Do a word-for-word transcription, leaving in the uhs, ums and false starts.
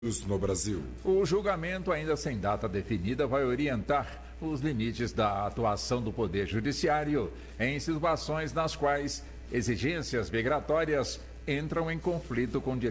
no Brasil. O julgamento, ainda sem data definida, vai orientar os limites da atuação do Poder Judiciário em situações nas quais exigências migratórias entram em conflito com